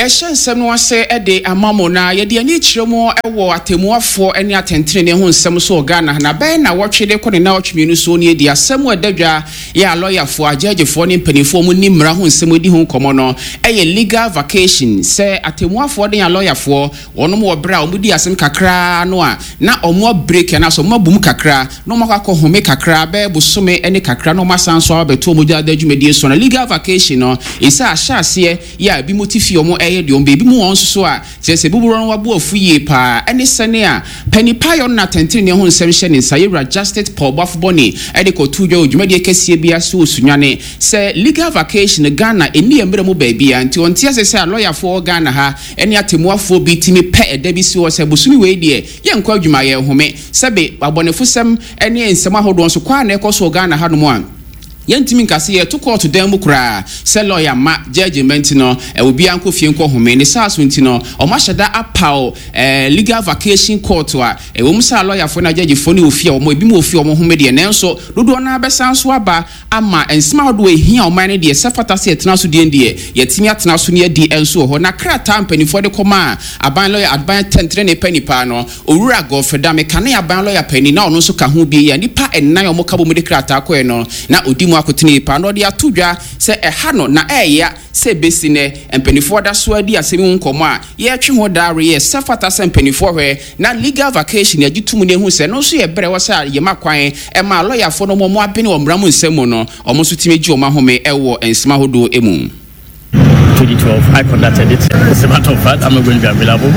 Yeshen semno ase ede amamo na yede ani kiremo ewo atemuafo ene atentene ne ho nsem so Ghana na be na wotwede kone na wotwemienu so ne edi asem edadwa ya lawyerfo agagefo ne mpanifo mu ni mmara ho nsem edi ho komo no eye legal vacation se atemuafo de ya lawyerfo wonom wo bra omudi asem kakra no a na omo break na so mabum kakra no makakọ home kakra be busome ene kakra no masanso abeto omudi adadwumedie so na legal vacation no isa ahyase ya bi motifi omo eye de ombe bi mu won so a se buburo wabo afuye pa ene sene a panipayo na tentene ho nsem hye ne sayera justice Paul Bafuboni ede ko tudwa odwumade kese bia so osunyane se legal vacation Ghana eni emre mu ba bia nti onti asese lawyer for Ghana ha ene atemuafo bi timi pe eda bi si wo se bosumi we de ye nkwa adwuma ye home sebe abonefusem ene ensem ahodo nso kwa na ekoso Ghana ha no mu an yentimi nkase ye to court dem mu kra se lawyer ma judgment no obi anko fie nko home ne saso nti no o ma hyeda apao legal vacation court a wo mu sa lawyer fo na judge fo ne ofie o mo ebi mu ofie o mo home de ne nso dodo na abesan so aba ama ensima hodo ehia o man ne de se fata se etena so de ndie yetimi atena so ne adi enso ho na krata mpanifo de koma aban lawyer aban tentre ne panipa no owura gofeda me kane aban lawyer pani na ono so ka ho bi ya nipa ennan o mo kabo mu de krata ko no na odi akotini pa no dia tudwa se eha no na eya se besine empenifo da so adi asemi nkomo a ye twe ho dare ye sefata se empenifo hwe na legal vacation agitum ne hu se no so ye bere wasa ye makwan e ma lawyer fo no mo abene o mramu nsemu no o mo so timeji o mahome ewo ensema hodo emu 2012, I conducted it. As a matter of fact, I'm not going to be available.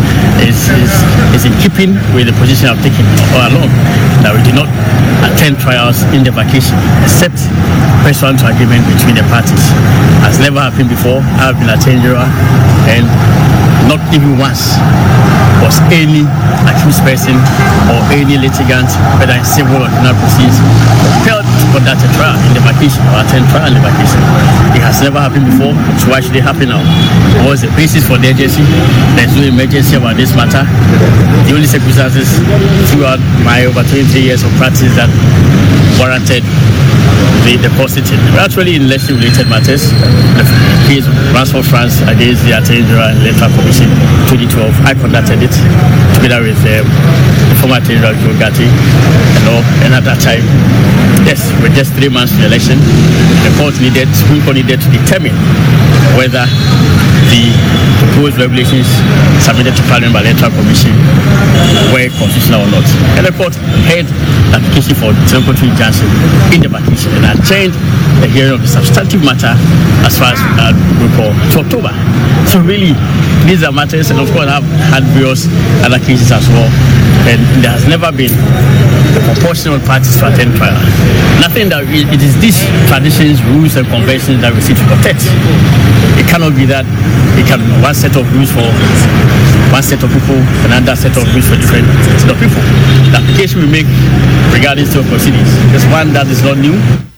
It's in keeping with the position I've taken all along that we did not attend trials in the vacation, except pursuant to agreement between the parties. Has never happened before. I've been attending and not even once was any accused person or any litigant, whether in civil or criminal proceedings, compelled to conduct a trial in the vacation or attend trial in the vacation. It has never happened before, so why should it happen now? What was the basis for the agency? There's no emergency about this matter. The only circumstances throughout my over 20 years of practice that warranted the depositing. Actually, in election-related matters, the case Ransford France against the Attorney General and Electoral Commission 2012, I conducted it together with the former Attorney General Gati, and at that time, yes, with just 3 months to the election, the Supreme Court needed to determine whether the proposed regulations submitted to Parliament by the Electoral Commission were constitutional or not. And the court heard the application for Senator Johnson in the vacation and had changed the hearing of the substantive matter as far as we recall to October. So really, these are matters, and of course I've had various other cases as well, and there has never been the proportional parties to attend trial. Nothing that it is these traditions, rules and conventions that we seek to protect. It cannot be that it can be one set of rules for one set of people and another set of rules for different set of people. The application we make regarding state proceedings is one that is not new.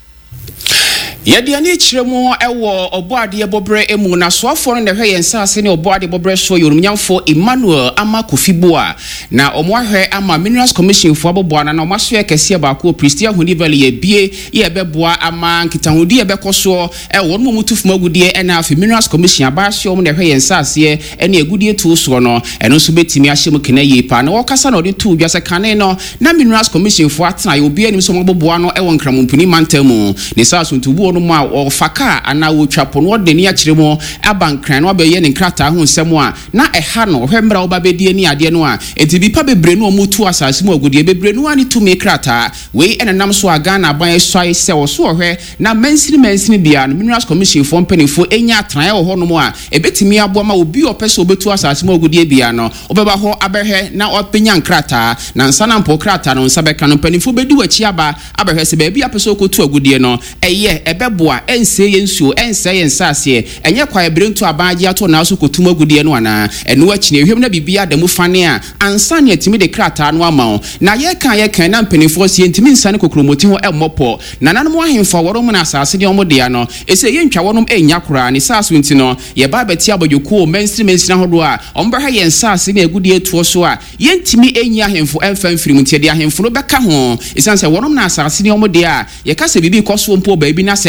Yedi ani kiremo ewo oboade bobre emu na soafo ne hwe yensa ase ne oboade bobre so yorumnyamfo Emmanuel Amakofiboa na omwahwe ama Minerals Commission fo aboboa na omaso ekese baako Pristia Huni Valley ye bie ye beboa ama nkitahudi ye bekoso ewo no mutufum agudie ena afi Minerals Commission abaasio ne hwe yensa ase ene agudie to so no eno so betimi ahyem kena ye pa na wokasa na ode tu dwase kane no na Minerals Commission fo atena ye obi anim so aboboa no ewo nkramompuni mantamu ne saso ntubu no ma o faka ana wo twapo no de ne akiremo abankran no abaye ne nkrata ho nsem a na eha no hwemra wo babedie ni ade no a etibipa bebre no mutu asase mu agudie bebre no ani tu me krata we enenam so aga na aban esoi se wo so hwe na mansini bia no Minerals Commission fo mpanifo enya atran wo ho no mu a ebetimi abo ma obi opese obetu asase mu agudie bia no obeba ho abehwe na openya nkrata na nsana mpo krata no nsabeka no mpanifo bedi wachi aba abehwe se ba bia pese okotu agudie no eye ebeboa ense yensuo ense yensase enye kwa ebrentu abaaje ato na so kotum agudie no ana eno akine ehwem na bibia da mu fane a ansa ne atimi de krata no ama na ye kan na mpanifo sie ntimi nsane kokromoti ho emmopo na nanom ahemfa worom na asase de omode ya no ese ye ntwa wonom enya kora ne saso nti no ye ba beti abodwoko mensi hodo a ombehwa yensase na agudie tuo so a ye ntimi enya ahemfo emfamfiri mti de ahemfo no beka ho esanse wonom na asase de omode a ye kase bibi koso mpo ba bi na se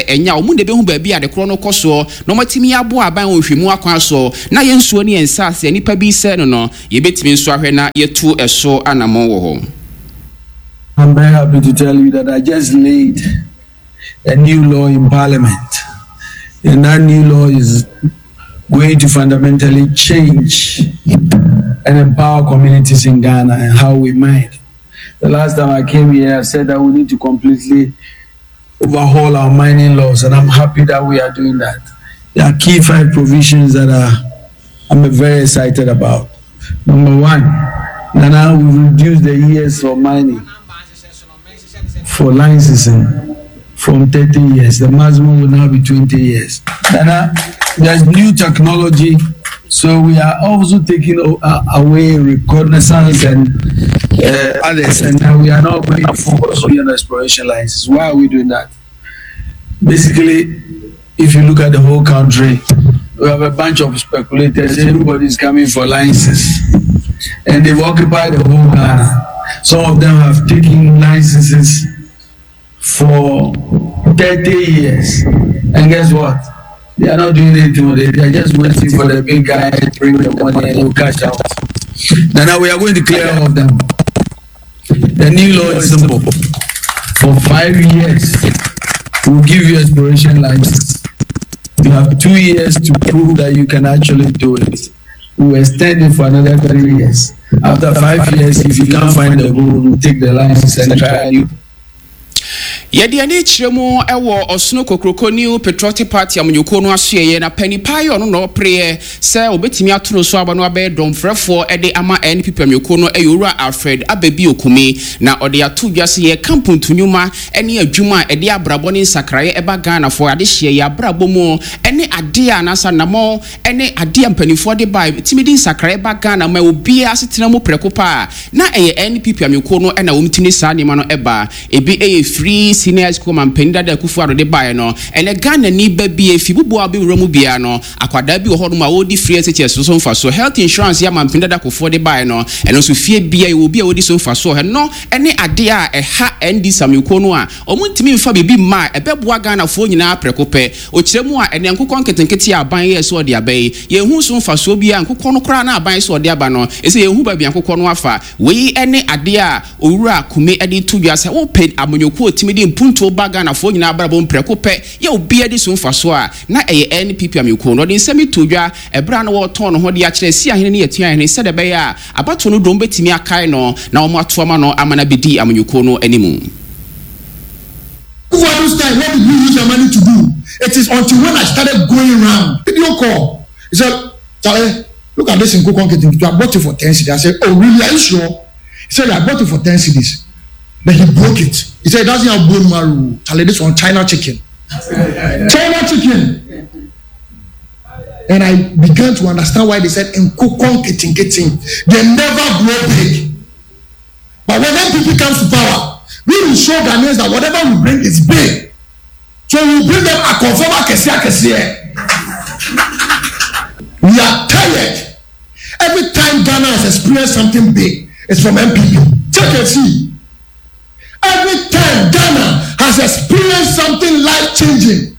enya omu de be hu ba bi ade kro no koso no matimi abo aban ohwemu akwan so na ye nsuo ne ensase nipa bi se no ye betimi nso ahwe na yetu eso anamon wo ho. I'm very happy to tell you that I just laid a new law in Parliament, and that new law is going to fundamentally change and empower communities in Ghana and how we mine. The last time I came here, I said that we need to completely overhaul our mining laws, and I'm happy that we are doing that. There are key 5 provisions that I'm very excited about. Number 1, Nana will reduce the years for mining for licensing from 30 years. The maximum will now be 20 years. Nana, there's new technology, so we are also taking away reconnaissance and others, and now we are now going to focus on exploration licenses. Why are we doing that? Basically, if you look at the whole country, we have a bunch of speculators. Everybody's coming for licenses, and they've occupied the whole Ghana. Some of them have taken licenses for 30 years, and guess what? They are not doing anything with it. They are just waiting for the big guy to bring the money and they'll cash out. Now we are going to clear all of them. The new law is simple. For 5 years, we'll give you exploration license. You have 2 years to prove that you can actually do it. We'll extend it for another 3 years. After 5 years, if you can't find the gold, we'll take the license and try you. Yedi ani chiremu ewo osunu kokroko new patriotic party amanyoko no ahye na panipayo no no pre se obetimi aturo so aba no abe domfrefo ede ama NPP amanyoko no eyura Alfred Abebi Okumi na ode atu dwase ye kampuntu nyuma ene adwuma ede abrabo ne nsakraye eba Ghana fo ade hye ya abrabo mu ene ade anasa namo ene ade ampanifo de bai timidi nsakraye eba Ghana ma obi asetena mu prekopa na eye NPP amanyoko no ena womtini sa ne ma no eba ebi eye free senior school man penda da kufuaro de bae no ene Ghana ni ba bie fi bubu abi wramu bia no akwada bi ho no ma wodi free SHS so mfa so health insurance ya man penda da kufuo de bae no eno so fie bia ye obi a wodi so mfa so he no ene ade a eha ND samyuko no a omuntimi mfa bibi ma ebeboa Ghana fo nyina prekope okiremu a ene nkokon ketenkete aban ye so de abai ye hu so mfa so bia nkokon no kra na aban so de aba no ese ye hu ba bia nkokon no afa we ene ade a owura kume ade tudwa se open amonyoko timidi punto baga na fo nyina abrabo mpreko pe ye obi ade so mfa so a na eye NPP amiko no de nsemi todwa ebra na wo ton no ho de a kire si ahene ne yetua ahene se de be ya abato no dom betimi akai no na omo atoama no amana bedi amanyoko no animu. For those time, what did you use your money to do? It is until when I started going around. Video call. He said, Charlie, look at this in Kokon Keting. I bought it for 10 cedis. I said, oh really, are you sure? He said, I bought it for 10 cedis. Then he broke it. He said, it doesn't have bone marrow. Charlie, this one China chicken. China chicken. And I began to understand why they said in Kokon Keting, they never grow big. But when NPP comes to power, we will show Ghanaians that whatever we bring is big. So we will bring them a conformer kesia. We are tired. Every time Ghana has experienced something big, it's from NPP. Check and see. Every time Ghana has experienced something life-changing,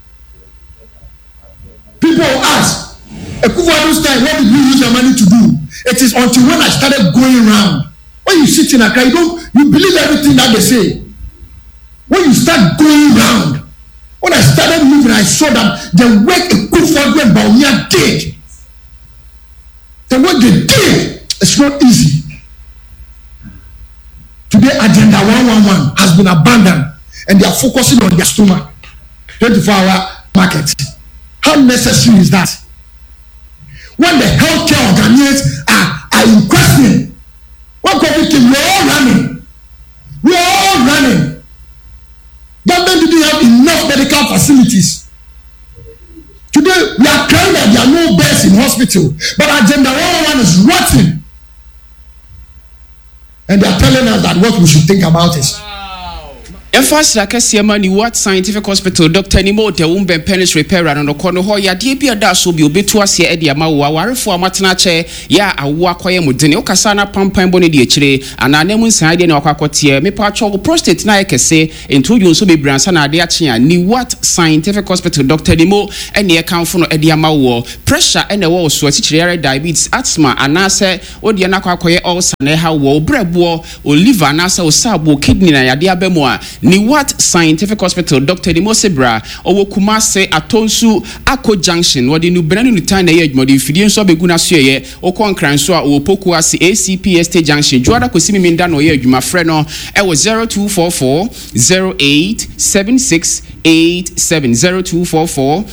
people ask, Ekufuado's time, what did you use your money to do? It is until when I started going around. When you sit in a car, you believe everything that they say. When you start going around, when I started moving, I saw that the work Ekufuado and Bawumia did, the work they did, it's not easy. Today, Agenda 111 has been abandoned, and they are focusing on their stomach, 24-hour market. How necessary is that? When the healthcare of Ghanaians are in question, what COVID came, we're all running. We're all running. Government didn't have enough medical facilities. Today, we are crying that there are no beds in hospital, but Agenda 111 is rotting. And they are telling us that what we should think about is. First, like I say, money what scientific hospital, Dr. Nimo, the woman penis repair and on the corner, ya dear da so be to us here, Eddie Amawa, ware for Matanache, ya a wakoya mudini, Okasana Pampam Boni Diachre, and our name side in Okakotia, me pacho prostate na say, into you so be Bransana Diachia, ni what scientific hospital, Dr. Nimo, and the account for Eddie Amawa, pressure and the wall, so diabetes, asthma, and nasa, or the Anakakoya, or Saneha, war, bread war, or liver, nasa, or sabo, kidney, and diabemoa. Ni what scientific hospital Dr. Dimosebra owo Kumase Atonsu Ako Junction wodi nu brand new time na ye adwumadi fidie nso abeguna so ye okonkran so a owo poku ase ACPST Junction juada kosimi minda no ye adwuma frɛ no e wo 0244 0876 0244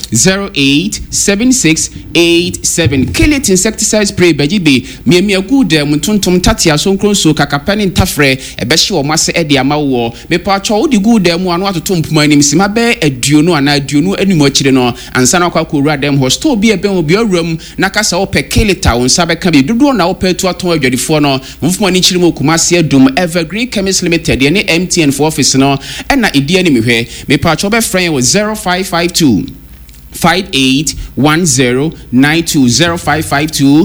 087687 kill it insecticide spray bajibe miemia good muntuntum tatia sonkron so kakapani ntafre ebehye o mase e de amawo me pa cho di good mu anu atoto mpuma anim sima be aduonu ana aduonu animu akire no ansa na kwa kowura dem hostel bi ebe obi awuram na kasa wo pe kilita won sa be ka bi dodo na wo pe to aton adwadifo no mfuma ni chire mu Kumasi Adum Evergreen Chemist Limited ne MTN for office no na idi ani mehwe me pa cho be friend was 0552 581092 0552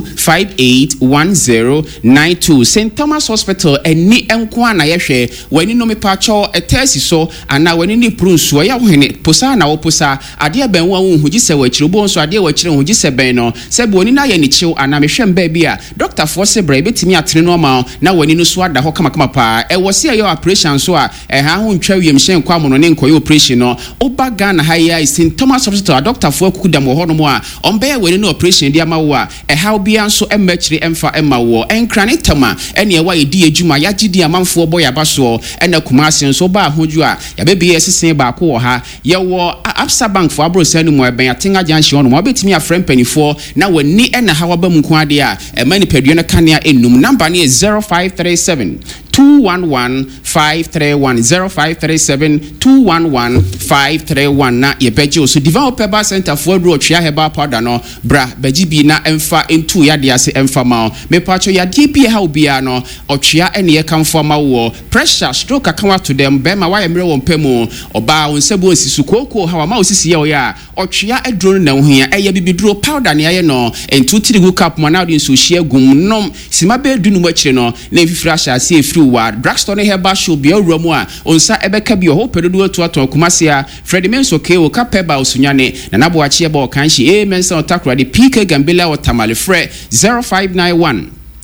581092 St. Thomas Hospital eni enko na yehwe wani no me pacho etesi so ana wani ni prunsu ya hwene posa na wo posa ade ben wa hu gise wa chirebo nso ade wa chire hu gise ben no se bo ni na ye ni chiw ana me hwem ba bia doctor for se bra betimi atene no ma na wani no so ada ho kama pa e wo se ya operation so a ha ho ntwa wiem hyen kwa mo no ne nkoye operation no oba Ghana high St. Thomas Hospital doctor for kudam ho no mo a ombe wani no operation dia ma wo a how bia nso emachiri emfa emma wo enkrane tama ene e wa edi adwuma ya gidi amanfo boy abaso ena Kumasi nso ba hoju a ya bebi esesen ba ko wo ha ye wo Absa Bank for abrosanu mo eben atenga junction no mo betimi afrem panifo na wani ena hawa ba mu nko ade a emani padua na kanea enum number ne 0537 211 531 0537 211 531 na ye beje oso developer ba center for Otwea Heba powder no bra bajibi na emfa entu ya de ase emfa ma me pacho ya DP ha obia no Otwea ene ye kan for ma wo pressure stroke akawa to them be ma wa ye mre won pemu oba onsebo osisu koko ha ma osisi ye oya Otwea edro na ohia eye bibidro powder ne ye no entu tirigu cap mo na odi nso hia gum nom sima be du no makire no na efifira sha ase efiri wa drugstore Heba should be awuramu a onsa ebeka bi ho pedodo atu aton Kumasi a Freddy Menso ke wo kapeba osunyane na nabo achi ba okanhye mensa otakura de PK Gambela otamale frɛ 0591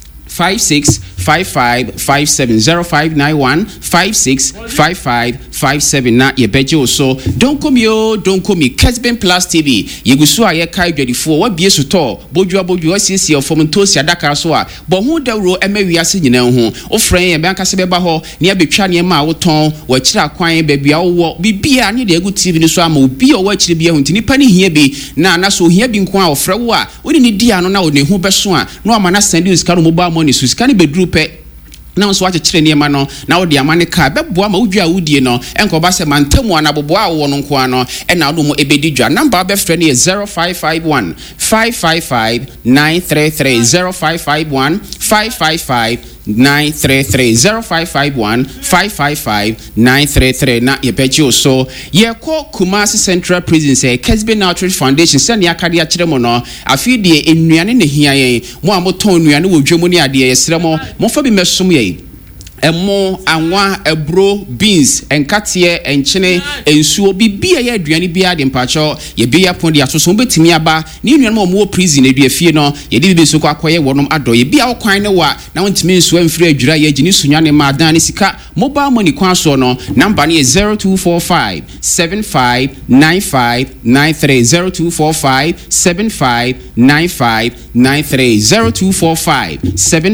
565557 0591 565557 na ye beje oso don't come Kesben Plus TV yegusu a ye kai dwadifo wa bie soto bodua asiesie ofom tosi adaka so a bo hu dawro emawiase nyina hu ofren ye banka se beba ho ne abetwa ne ma woton wa kira kwan ba bia wo bibia ne de egu TV ni so ama obi o wa kire bia hu ntinipa ne hia bi na so hia bi nko a ofre wo a oni ne dia no na wo ne hu beso a no ama na send you ska no mobile money so ska ne bedru pe na nso akyekyere niema no na wo de amane ka beboa ma wodua wodie no enko ba se mantamu ana boboa wo no nko ano e na wo mo ebedi dwa number be frɛ ne 0551 555 933 0551 555 933 0551 555 933 na yebeji so ye ko Kumasi Central Prison say Kesben Outreach Foundation send ya kade akire mo no afi de enuane ne hia ye mo amoton nuane wo dwemu ne ade ye sremo mo fa bi mesom ye emo anwa ebro beans enkatie enchene ensuo bibia ye aduane bia de mpacho ye bia pon de asoso betimi aba ni nuane mo prison edu afie no ye de bibe so kwa akoye wonom ado ye bia okwan ne wa na wontimi nsuo amfiri adwura ye gini sunyane ma dan ne sika mobile money kwa so no number ne 0245 759593 0245 759593 0245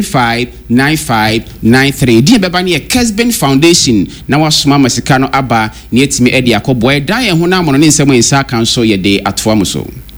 759593 beba ne Kesben Foundation na wasoma masika no aba ne etimi edi akoboy dan ye ho na amono ne nsemo nsa kan so ye de atoa muso